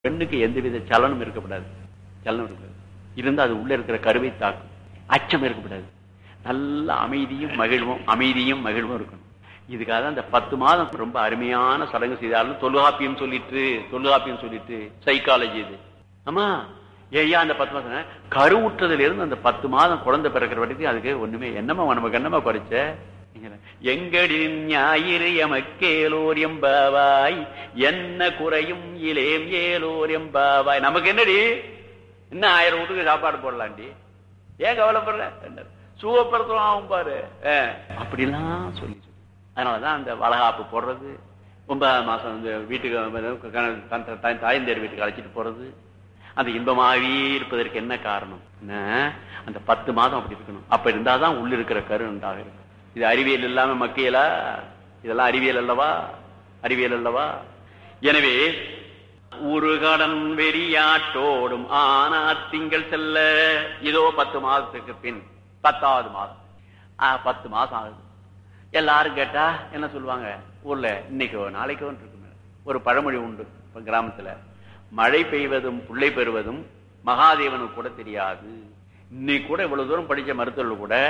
பெண்ணுக்கு எந்தவித சலனம் இருக்கக்கூடாது. சலனம் இருக்கக்கூடாது. இருந்தா அது உள்ள இருக்கிற கருவை தாக்கும். அச்சம் இருக்கக்கூடாது. நல்ல அமைதியும் மகிழ்வும் இருக்கணும். இதுக்காக தான் இந்த 10 மாதம் ரொம்ப அருமையான சடங்கு செய்தாலும் தொல்காப்பியம் சொல்லிட்டு சைக்காலஜி இது. ஆமா ஏயா அந்த 10 மாதம் கருவுற்றதுல இருந்து அந்த 10 மாதம் குழந்தை பிறக்கிற வரைக்கும் அதுக்கு ஒண்ணுமே என்னமா நமக்கு என்னமா குறைச்ச எங்கடி ஞாயிறு எமக்கேலோர் எம்பாவாய் என்ன குறையும் இலேம் ஏலோர் எம்பாவாய். நமக்கு என்னடி இன்னும் 1000 வீட்டுக்கு சாப்பாடு போடலாண்டி, ஏன் கவலைப்படுற, சுகப்படுத்தும் பாரு அப்படிலாம் சொல்லி. அதனாலதான் அந்த வளகாப்பு போடுறது, 9ஆம் மாசம் வந்து வீட்டுக்கு தாயந்தேர் வீட்டுக்கு அழைச்சிட்டு போறது, அந்த இன்பமாவே இருப்பதற்கு என்ன காரணம்? அந்த 10 மாதம் அப்படி இருக்கணும். அப்ப இருந்தாதான் உள்ள இருக்கிற கரு நன்றாக இருக்கும். இது அறிவியல் இல்லாம மக்கியலா? இதெல்லாம் அறிவியல் அல்லவா? எனவே ஒரு கடன் வெறியாட்டோடும் ஆனா திங்கள் செல்ல, இதோ 10 மாதத்துக்கு பின் 10வது மாதம் 10 மாசம் ஆகுது. எல்லாரும் கேட்டா என்ன சொல்லுவாங்க? ஊர்ல இன்னைக்கோ நாளைக்கோ இருக்கு ஒரு பழமொழி உண்டு கிராமத்துல, மழை பெய்வதும் புள்ளை பெறுவதும் மகாதேவனுக்கு கூட தெரியாது. இன்னைக்கு கூட இவ்வளவு தூரம் படிச்ச மருத்துவர்கள் கூட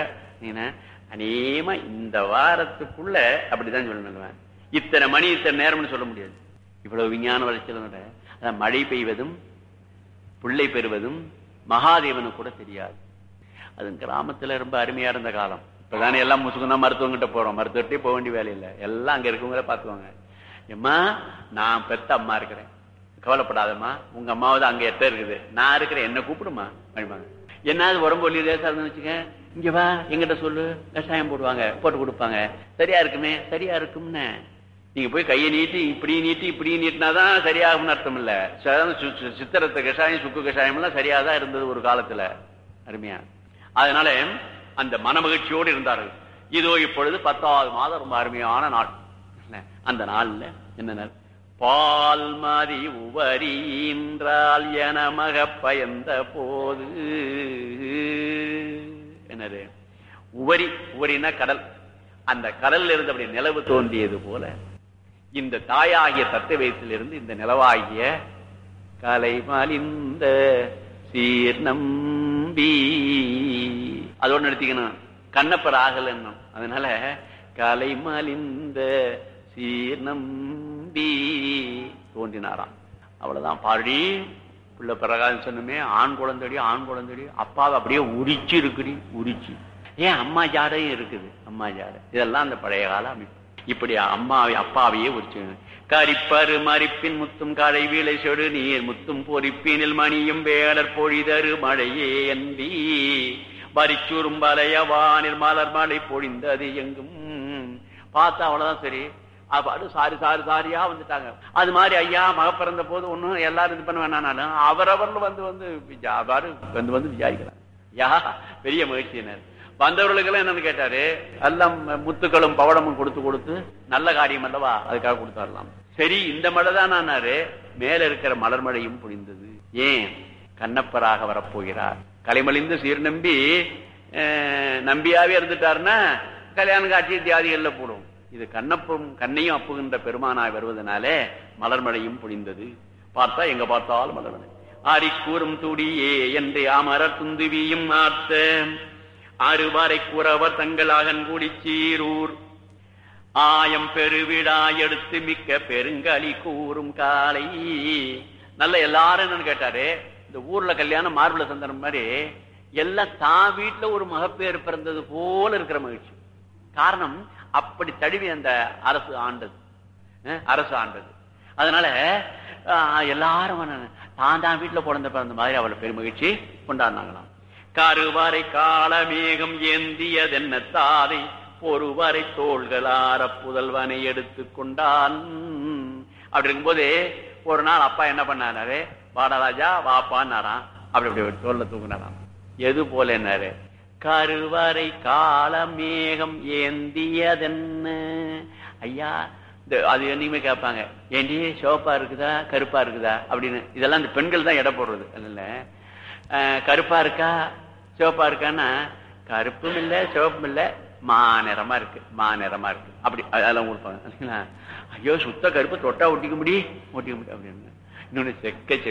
அநேகமா இந்த வாரத்துக்குள்ள அப்படிதான் சொல்லணும். இத்தனை மணி இத்தனை நேரம்னு சொல்ல முடியாது. இவ்வளவு விஞ்ஞான வளர்ச்சியில மழை பெய்வதும் புள்ளை பெறுவதும் மகாதேவனுக்கு கூட தெரியாது. அது கிராமத்துல ரொம்ப அருமையா இருந்த காலம். இப்பதானே எல்லாம் முசுகுனா மருத்துவங்கிட்ட போறோம். மருத்துவர்கிட்டே போக வேண்டிய வேலை இல்லை. எல்லாம் அங்க இருக்கவங்கள பாத்துவாங்க. எம்மா நான் பெத்த அம்மா இருக்கிறேன், கவலைப்படாதம்மா, உங்க அம்மாவது அங்க எட்ட இருக்குது, நான் இருக்கிறேன், என்ன கூப்பிடுமா அப்படிம்பாங்க. என்னாவது உடம்பு ஒல்லி லேசா இருந்து வச்சுக்க, இங்க வா எங்கிட்ட சொல்லு, கஷாயம் போடுவாங்க, போட்டு கொடுப்பாங்க. சரியா இருக்கும்னு நீங்க போய் கையை நீட்டி இப்படி நீட்டினாதான் சரியாகும்னு அர்த்தம் இல்ல. சித்திரத்தை கஷாயம் சுக்கு கஷாயம் எல்லாம் சரியாதான் இருந்தது ஒரு காலத்துல, அருமையா. அதனால அந்த மனமகிழ்ச்சியோடு இருந்தார்கள். இதோ இப்பொழுது 10வது மாதம் ரொம்ப அருமையான நாள். அந்த நாள்ல என்ன பால் மதி உவரின்றால் என மக பயந்த போது என்னது உவரினா கடல். அந்த கடல்ல இருந்து அப்படி நிலவு தோன்றியது போல இந்த தாயாகிய தத்துவத்திலிருந்து இந்த நிலவாகிய கலைமலிந்த சீர் நம்பி அதோடு நிறுத்திக்கணும், கண்ணப்பர் ஆகல் என்னும். அதனால கலைமலிந்த சீர் நம்பி தோன்றினாராம். அவ்வளவுதான். பாடி பிள்ளை பிரகாசம் சொன்னமே, ஆண் குழந்தைடி அப்பாவை அப்படியே உரிச்சு இருக்குடி, உரிச்சு. ஏன் அம்மா ஜாடையும் இருக்குது, அம்மா ஜாடை. இதெல்லாம் அந்த பழைய கால அமைப்பு. இப்படி அப்பாவையே உரிச்சு. கரிப்பரு மறிப்பின் முத்தும் காடை வீளை சொடு நீர் முத்தும் பொறிப்பினில் மணியும் வேடர் பொழிதரு மழையே என்பி வரிச்சூரும் பலைய வானில் மலர் மழை பொழிந்தது எங்கும். பார்த்தா அவ்வளவுதான். சரி அப்பாடு சாரியா வந்துட்டாங்க. அது மாதிரி ஐயா மக பிறந்த போது ஒன்னும் எல்லாரும் இது பண்ண வேணாலும் அவரவர்கள் வந்து விசாரிக்கிறாங்க. யா பெரிய மகிழ்ச்சியினர். வந்தவர்களுக்கெல்லாம் என்னன்னு கேட்டாரு, எல்லாம் முத்துக்களும் பவடமும் கொடுத்து நல்ல காரியம் அல்லவா, அதுக்காக கொடுத்தாரலாம். சரி இந்த மழை தான் ஆனாரு, மேல இருக்கிற மலர் மழையும் பொழிந்தது. ஏன்? கண்ணப்பராக வரப்போகிறார். கலைமலிந்து சீர் நம்பி நம்பியாவே இருந்துட்டாருன்னா கல்யாணம் காட்சி தியாதிகள்ல போடும். இது கண்ணையும் அப்புகின்ற பெருமானாய் வருவதனாலே மலர்மழையும் பொழிந்தது. பார்த்தா எங்க பார்த்தாலும் மலர்மழை. ஆரிக்கூறும் துடியே என்று அமரர் துந்துவியும் ஆர்த்த ஆறுவாரை கூறவர் தங்கள் அகன் கூடி சீரூர் ஆயம் பெருவிடா எடுத்து மிக்க பெருங்களி கூறும் காலை. நல்ல எல்லாரும் என்னன்னு கேட்டாரு, இந்த ஊர்ல கல்யாணம் மார்புல சந்தனம் மாதிரி எல்லாம் தான் வீட்டுல ஒரு மகப்பேறு பிறந்தது போல இருக்கிற மகிழ்ச்சி. காரணம் அப்படி தழுவி அந்த அரசு ஆண்டது. அதனால எல்லாரும் தான் வீட்டுல பிறந்த மாதிரி அவளை பெருமகிழ்ச்சி கொண்டாடினாங்களாம். கருவறை காலமேகம் ஏந்தியதென்ன தாதை பொறுவரை தோள்களார புதல்வனை எடுத்து கொண்டான். அப்படி இருக்கும்போது ஒரு நாள் அப்பா என்ன பண்ணாரு, வாடராஜா வாப்பான்னாராம். அப்படி தோல்ல தூக்குனாராம். எது போல என்னாரு, கருவறை காலமேகம் ஏந்தியதென்ன. ஐயா அது என்னைக்குமே கேட்பாங்க, ஏண்டி சிவப்பா இருக்குதா கருப்பா இருக்குதா அப்படின்னு. இதெல்லாம் இந்த பெண்கள் தான் எடை போடுறது. இல்ல கருப்பா இருக்கா சிவப்பா இருக்கான்னா, கருப்பும் இல்ல சிவப்பும் இல்ல, மாநிறமா இருக்கு அப்படி அதெல்லாம் கொடுப்பாங்க. ஐயோ சுத்த கருப்பு தொட்டா ஒட்டிக்க முடியும் அப்படின்னு. இன்னொன்னு செக்க